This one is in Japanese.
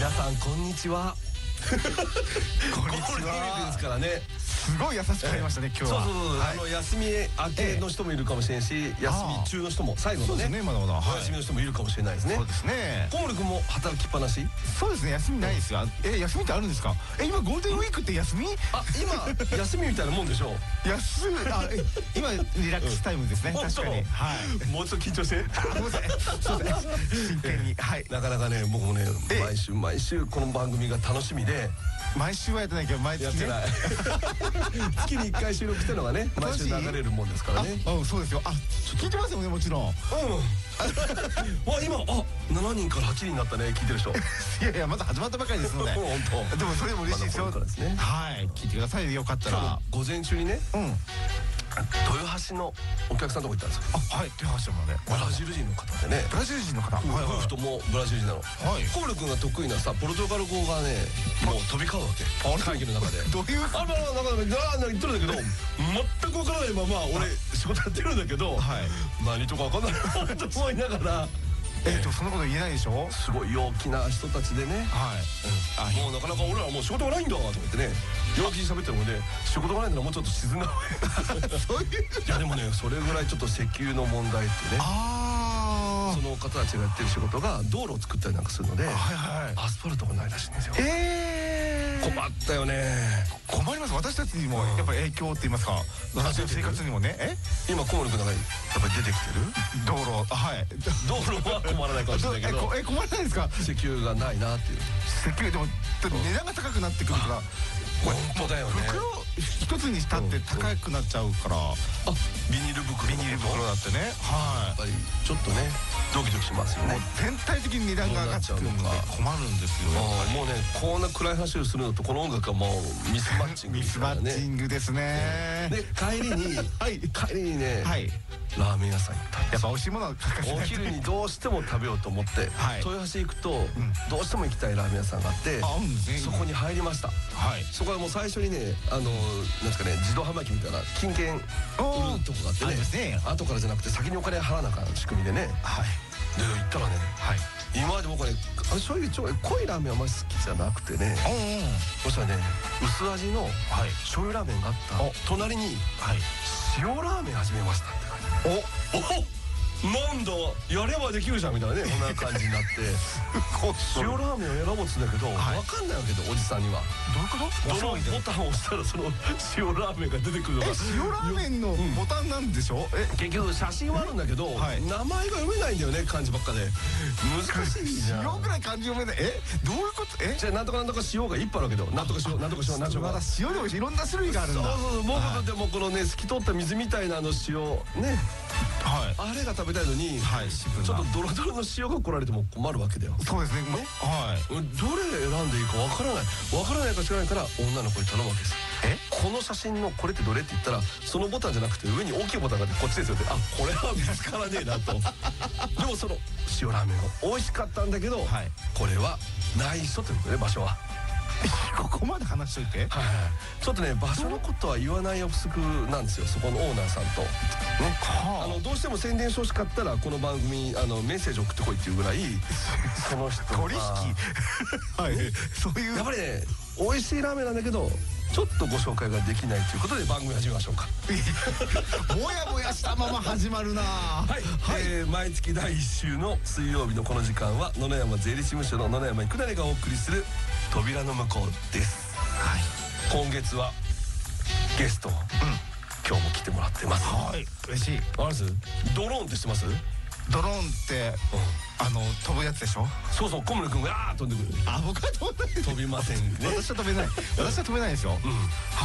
皆さんこんにちは。 こんにちは。 ですからね。 すごい優しくなりましたね今日は。 そう休み明けの人もいるかもしれんし、休み中の人も最後のね、 まだまだお休みの人もいるかもしれないですね。 そうですね。 小森君も働きっぱなし？ そうですね、休みないですよ。休みってあるんですか？今ゴールデンウィークって休み？ 今休みみたいなもんでしょう。 今リラックスタイムですね。確かに。はい。 もうちょっと緊張して。 ごめんなさい。そうです。真剣に。はい。 なかなかね、僕もね、毎週この番組が楽しみで。 毎週はやってないけど毎月ね。 月に1回収録してるのがね、毎週流れるもんですからね。 そうですよ。聞いてますよね、もちろん。 今7人から8人になったね、聞いてる人。 いやまだ始まったばかりですので。 本当。 でもそれも嬉しいですよ。はい、聞いてください。よかったら。 午前中にね、豊橋のお客さんとこ行ったんですよ。 はい、豊橋まで。 ブラジル人の方でね。 ブラジル人の方。 夫婦ともブラジル人なの。コール君が得意なさ、ポルトガル語がね、もう飛び交うわけ。会議の中で。 どういう？ なんか言ってるんだけど、全くわからないまま俺仕事やってるんだけど、何とかわかんないなと思いながら。 そんなこと言えないでしょ。 すごい陽気な人たちでね。もうなかなか俺らもう仕事がないんだと思ってね、陽気に喋ってるので、仕事がないならもうちょっと沈んだそういう。いやでもね、それぐらいちょっと石油の問題ってね、その方たちがやってる仕事が道路を作ったりなんかするので、アスファルトがないらしいんですよ。困ったよね。 困ります。私たちにもやっぱり影響って言いますか、私の生活にもね。 今小森君の中にやっぱり出てきてる道路。 道路は困らないかもしれないけど、 困らないですか？ 石油がないなっていう。 石油でも値段が高くなってくるから、 本当だよね。 袋一つにしたって高くなっちゃうから。 ビニール袋だってね。 やっぱりちょっとね、ドキドキしますよね。 全体的に値段が上がっちゃうのが困るんですよ。 もうね、こんな暗い話をするのとこの音楽はもうミスマッチングですからね。 ミスマッチングですね。 で帰りにね、ラーメン屋さん行ったんです。 やっぱ美味しいものはお昼にどうしても食べようと思って豊橋行くとどうしても行きたいラーメン屋さんがあって、そこに入りました。そこはもう最初にね、なんですかね、自動販売機みたいな金券売るとこがあってね、後からじゃなくて先にお金払わなあかん仕組みでね。で行ったらね、今まで僕はね、そういう濃いラーメンはあまり好きじゃなくてね、そしたらね、薄味の醤油ラーメンがあった隣に塩ラーメン始めましたって書いてある。なんだ、やればできるじゃんみたいなね、こんな感じになって塩ラーメンを選ぼうっつうんだけど、分かんないわけで、おじさんには。どういうこと？どのボタンを押したらその塩ラーメンが出てくるのか。 塩ラーメンのボタンなんでしょ？ 結局写真はあるんだけど、名前が読めないんだよね、漢字ばっかで。難しいじゃん。 塩ぐらい漢字読めない。どういうこと？ じゃあなんとかなんとか塩がいっぱいあるわけど、なんとか塩、なんとか塩、なんとか。 まだ塩でもいろんな種類があるんだ。 僕でもこのね、透き通った水みたいな塩ね、あれが食べたいのに、ちょっとドロドロの塩が来られても困るわけだよ。 そうですね。 どれ選んでいいかわからないか知らないから女の子に頼むわけです。この写真のこれってどれって言ったら、そのボタンじゃなくて上に大きいボタンがあって、こっちですよって。これは見つからねえなと。でもその塩ラーメンが美味しかったんだけど、これは内緒ということで、場所は。 ここまで話しといて。 ちょっとね、場所のことは言わない約束なんですよ、そこのオーナーさんと。どうしても宣伝してほしかったらこの番組メッセージ送ってこいっていうぐらい、その人取引そういう。 やっぱりね、美味しいラーメンなんだけど、ちょっとご紹介ができないということで番組始めましょうか。 もやもやしたまま始まるな。 毎月第1週の水曜日のこの時間は、野々山税理士事務所の野々山育成がお送りする扉の向こうです。今月はゲスト今日も来てもらってます。 嬉しい。 あれです、ドローンって知ってます？ ドローンって飛ぶやつでしょ？ そうそう、小森君が飛んでくる。 僕は飛ばない。 飛びませんね。 私は飛べない。私は飛べないですよ。